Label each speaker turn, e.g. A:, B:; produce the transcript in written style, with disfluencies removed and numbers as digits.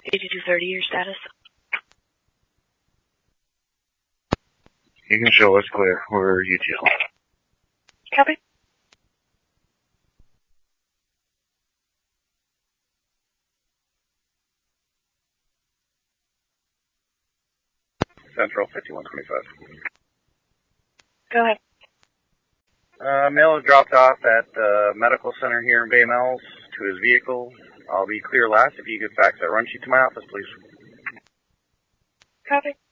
A: 8230, your status?
B: You can show us clear. We're UTL.
A: Copy.
B: Central 5125.
A: Go ahead.
B: Male is dropped off at the medical center here in Bay Mills to his vehicle. I'll be clear last. If you could fax that run sheet to my office, please.
A: Copy.